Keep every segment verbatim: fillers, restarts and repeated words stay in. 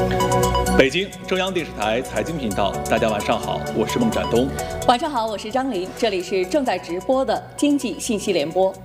北京中央电视台财经频道，大家晚上好，我是孟展东。 晚上好，我是张琳，这里是正在直播的经济信息联播。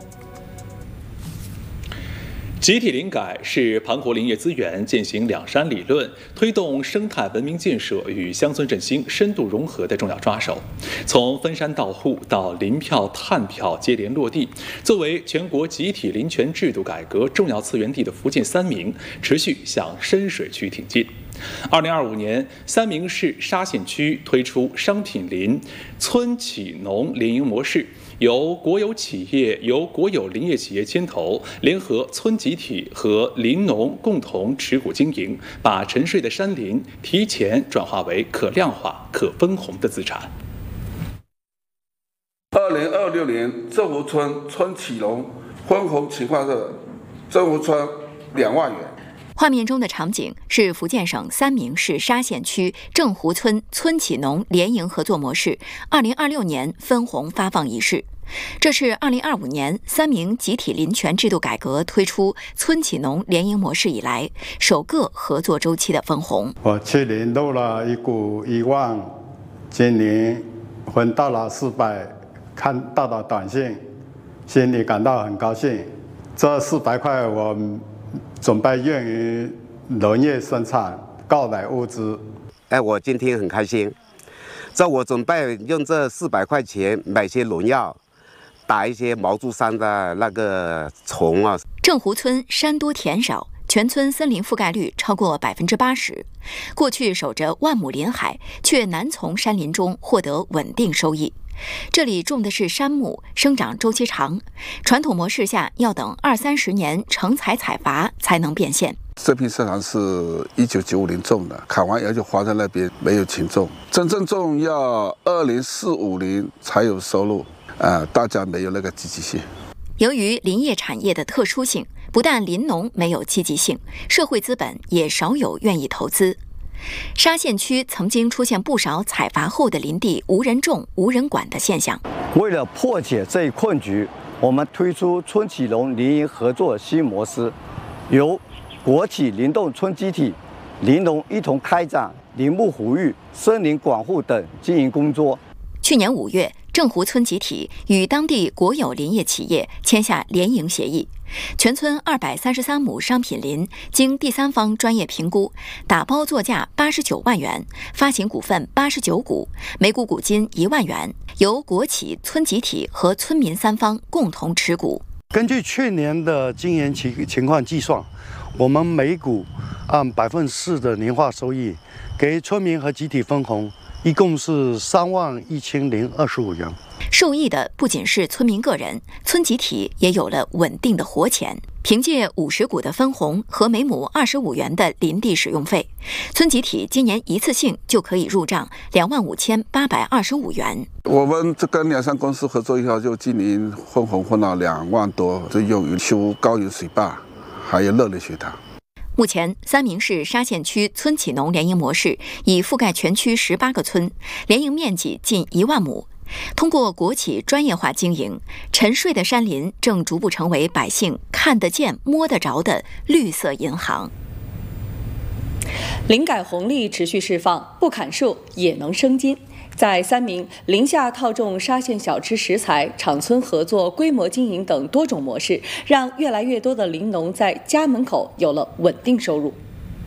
集体林改是盘活林业资源、践行两山理论、推动生态文明建设与乡村振兴深度融合的重要抓手。从分山到户到林票、碳票接连落地，作为全国集体林权制度改革重要次源地的福建三明，持续向深水区挺进。二零二五年，三明市沙县区推出商品林村企农联营模式，由国有企业、由国有林业企业牵头，联合村集体和林农共同持股经营，把沉睡的山林提前转化为可量化、可分红的资产。 二零二六年，正福村村企农分红情况是正福村两万元。 画面中的场景是福建省三明市沙县区正湖村村企农联营合作模式二零二六年分红发放仪式。这是二零二五年三明集体林权制度改革推出村企农联营模式以来首个合作周期的分红。 我去年入了一股一万，今年分到了四百，看到的短信，心里感到很高兴。这四百块我准备用于农业生产购买物资。 哎，我今天很开心，这我准备用这四百块钱买些农药，打一些毛竹山的那个虫啊。 正湖村山多田少，全村森林覆盖率超过百分之八十。过去守着万亩林海，却难从山林中获得稳定收益。这里种的是杉木，生长周期长，传统模式下要等二三十年成采采伐才能变现。 这片市场是一九九五年种的，砍完以后就划在那边，没有群众。真正种要二零四五年才有收入，啊、呃，大家没有那个积极性。 由于林业产业的特殊性，不但林农没有积极性，社会资本也少有愿意投资。沙县区曾经出现不少采伐后的林地无人种、无人管的现象。 为了破解这一困局，我们推出村企农联营合作新模式，由国企林动村集体、林农一同开展林木护育、森林管护等经营工作。 去年五月，正湖村集体与当地国有林业企业签下联营协议，全村二百三十三亩商品林经第三方专业评估，打包作价八十九万元，发行股份八十九股，每股股金一万元，由国企、村集体和村民三方共同持股。 根据去年的经营情情况计算，我们每股按百分之四的年化收益，给村民和集体分红，一共是三万一千零二十五元。 受益的不仅是村民个人，村集体也有了稳定的活钱。凭借五十股的分红和每亩二十五元的林地使用费，村集体今年一次性就可以入账两万五千八百二十五元。 我们这跟两山公司合作以后，就今年分红分了两万多，就用于修高原水坝，还有热力学堂。 目前，三明市沙县区村企农联营模式已覆盖全区十八个村，联营面积近一万亩。通过国企专业化经营，沉睡的山林正逐步成为百姓看得见、摸得着的绿色银行。 林改红利持续释放，不砍树也能生金。在三明，林下套种沙县小吃食材、厂村合作、规模经营等多种模式，让越来越多的林农在家门口有了稳定收入。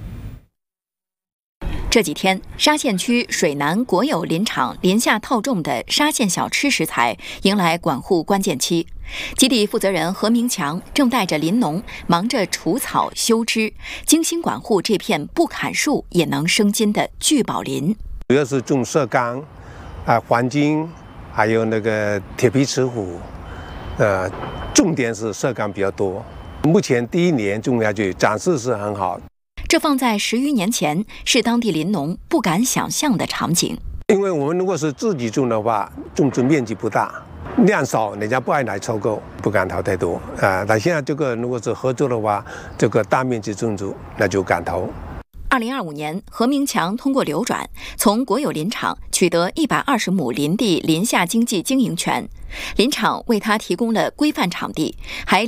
这几天，沙县区水南国有林场林下套种的沙县小吃食材迎来管护关键期。基地负责人何明强正带着林农忙着除草修枝，精心管护这片不砍树也能生金的聚宝林。 主要是种麝柑、啊黄金，还有那个铁皮石斛，呃，重点是麝柑比较多。目前第一年种下去，长势是很好。 这放在十余年前，是当地林农不敢想象的场景。 因为我们如果是自己种的话，种植面积不大，量少，人家不爱来收购，不敢投太多啊。那、呃、现在这个如果是合作的话，这个大面积种植，那就敢投。 二零二五年，何明强通过流转，从国有林场取得一百二十亩林地林下经济经营权，林场为他提供了规范场地，还